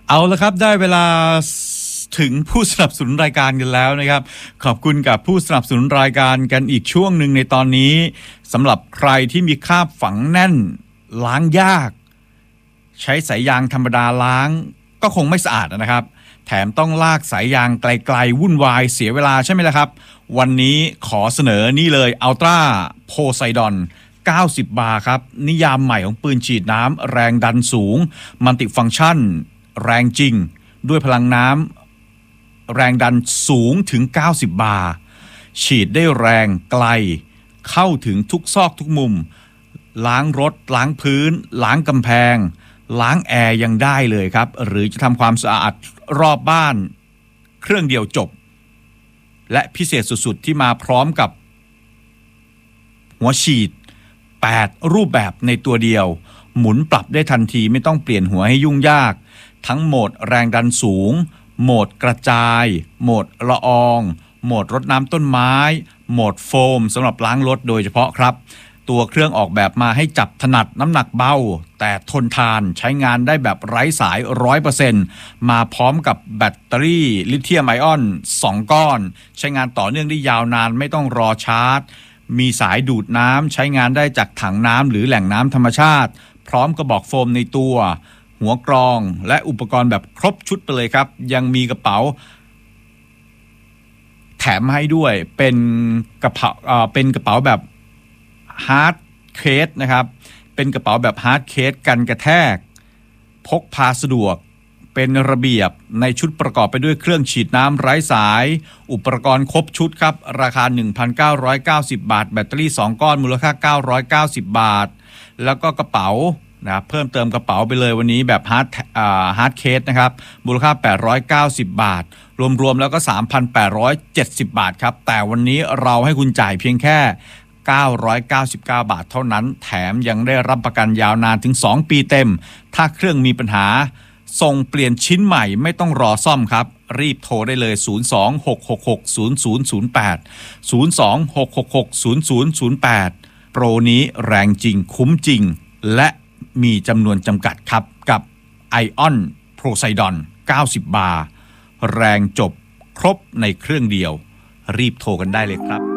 เอาละครับได้เวลาถึงผู้สนับสนุนรายการกันแล้วนะครับขอบคุณกับผู้สนับสนุนรายการกันอีกช่วงหนึ่งในตอนนี้สำหรับใครที่มีคราบฝังแน่นล้างยากใช้สายยางธรรมดาล้างก็คงไม่สะอาดนะครับแถมต้องลากสายยางไกลๆวุ่นวายเสียเวลาใช่ไหมล่ะครับวันนี้ขอเสนอนี่เลยอัลตร้าโพไซดอน90 บาร์ครับนิยามใหม่ของปืนฉีดน้ำแรงดันสูงมัลติฟังก์ชันแรงจริงด้วยพลังน้ำแรงดันสูงถึง90 บาร์ฉีดได้แรงไกลเข้าถึงทุกซอกทุกมุมล้างรถล้างพื้นล้างกำแพงล้างแอร์ยังได้เลยครับหรือจะทำความสะอาดรอบบ้านเครื่องเดียวจบและพิเศษสุดๆที่มาพร้อมกับหัวฉีด8รูปแบบในตัวเดียวหมุนปรับได้ทันทีไม่ต้องเปลี่ยนหัวให้ยุ่งยากทั้งโหมดแรงดันสูงโหมดกระจายโหมดละอองโหมดรดน้ำต้นไม้โหมดโฟมสำหรับล้างรถโดยเฉพาะครับตัวเครื่องออกแบบมาให้จับถนัดน้ำหนักเบาแต่ทนทานใช้งานได้แบบไร้สาย 100% มาพร้อมกับแบตเตอรี่ลิเธียมไอออน2ก้อนใช้งานต่อเนื่องได้ยาวนานไม่ต้องรอชาร์จมีสายดูดน้ำใช้งานได้จากถังน้ำหรือแหล่งน้ำธรรมชาติพร้อมกระบอกโฟมในตัวหัวกรองและอุปกรณ์แบบครบชุดไปเลยครับยังมีกระเป๋าแถมให้ด้วยเป็นกระเป๋าแบบฮาร์ดเคสนะครับเป็นกระเป๋าแบบฮาร์ดเคสกันกระแทกพกพาสะดวกเป็นระเบียบในชุดประกอบไปด้วยเครื่องฉีดน้ำไร้สายอุปกรณ์ครบชุดครับราคา 1,990 บาทแบตเตอรี่2ก้อนมูลค่า990 บาทแล้วก็กระเป๋านะเพิ่มเติมกระเป๋าไปเลยวันนี้แบบฮาร์ดเคสนะครับมูลค่า890 บาทรวมๆแล้วก็ 3,870 บาทครับแต่วันนี้เราให้คุณจ่ายเพียงแค่999 บาทเท่านั้นแถมยังได้รับประกันยาวนานถึง2 ปีเต็มถ้าเครื่องมีปัญหาส่งเปลี่ยนชิ้นใหม่ไม่ต้องรอซ่อมครับรีบโทรได้เลย026660008 026660008โปรนี้แรงจริงคุ้มจริงและมีจำนวนจำกัดครับกับ Ion Poseidon 90 บาร์แรงจบครบในเครื่องเดียวรีบโทรกันได้เลยครับ